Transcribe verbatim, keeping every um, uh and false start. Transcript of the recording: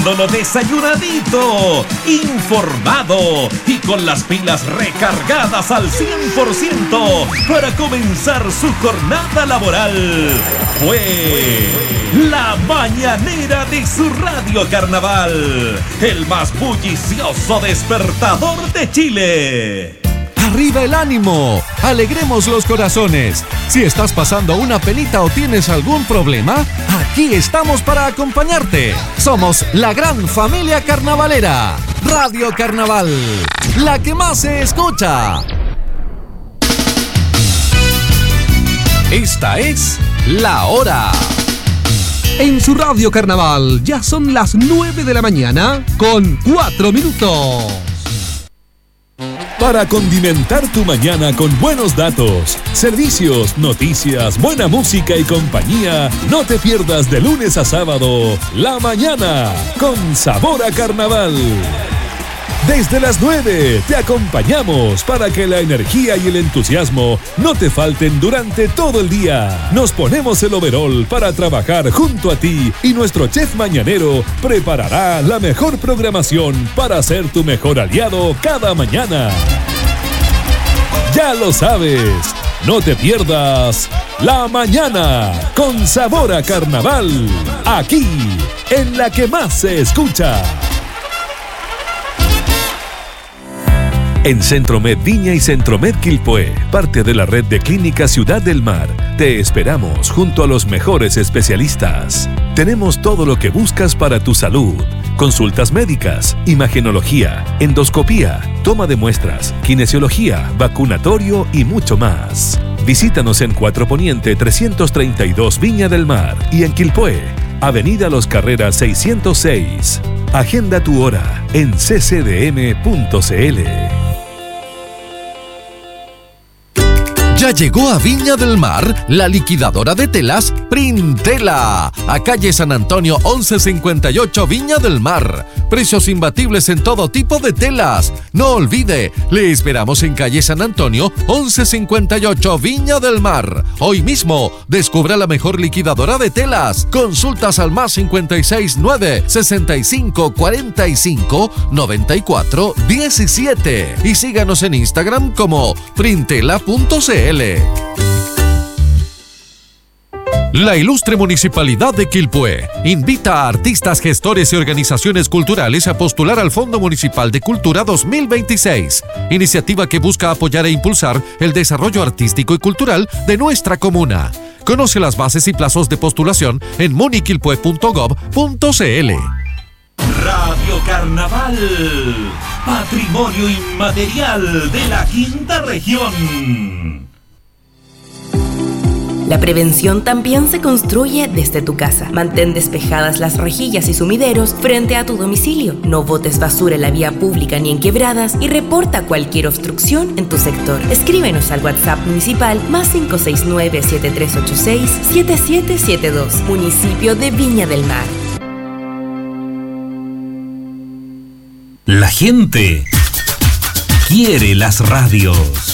Lo desayunadito, informado y con las pilas recargadas al cien por ciento para comenzar su jornada laboral. Fue la mañanera de su Radio Carnaval, el más bullicioso despertador de Chile. ¡Arriba el ánimo! ¡Alegremos los corazones! Si estás pasando una penita o tienes algún problema, aquí estamos para acompañarte. Somos la gran familia carnavalera. Radio Carnaval, la que más se escucha. Esta es La Hora. En su Radio Carnaval ya son las nueve de la mañana con cuatro minutos. Para condimentar tu mañana con buenos datos, servicios, noticias, buena música y compañía, no te pierdas de lunes a sábado, La Mañana, con sabor a carnaval. Desde las nueve te acompañamos para que la energía y el entusiasmo no te falten durante todo el día. Nos ponemos el overol para trabajar junto a ti y nuestro chef mañanero preparará la mejor programación para ser tu mejor aliado cada mañana. Ya lo sabes, no te pierdas La Mañana con sabor a carnaval, aquí en la que más se escucha. En Centromed Viña y Centromed Quilpué, parte de la red de Clínica Ciudad del Mar, te esperamos junto a los mejores especialistas. Tenemos todo lo que buscas para tu salud: consultas médicas, imagenología, endoscopía, toma de muestras, kinesiología, vacunatorio y mucho más. Visítanos en Cuatro Poniente trescientos treinta y dos Viña del Mar y en Quilpué, Avenida Los Carreras seiscientos seis. Agenda tu hora en c c d m punto c l. Ya llegó a Viña del Mar la liquidadora de telas Printela, a calle San Antonio once cincuenta y ocho Viña del Mar. Precios imbatibles en todo tipo de telas. No olvide, le esperamos en calle San Antonio once cincuenta y ocho Viña del Mar. Hoy mismo descubra la mejor liquidadora de telas. Consultas al más cincuenta y seis nueve sesenta y cinco cuarenta y cinco noventa y cuatro diecisiete y síganos en Instagram como printela punto c l. La ilustre Municipalidad de Quilpué invita a artistas, gestores y organizaciones culturales a postular al Fondo Municipal de Cultura dos mil veintiséis, iniciativa que busca apoyar e impulsar el desarrollo artístico y cultural de nuestra comuna. Conoce las bases y plazos de postulación en muniquilpue punto gob punto c l. Radio Carnaval, patrimonio inmaterial de la quinta región. La prevención también se construye desde tu casa. Mantén despejadas las rejillas y sumideros frente a tu domicilio. No botes basura en la vía pública ni en quebradas y reporta cualquier obstrucción en tu sector. Escríbenos al WhatsApp municipal más cinco seis nueve siete tres ocho seis siete siete siete dos. Municipio de Viña del Mar. La gente quiere las radios.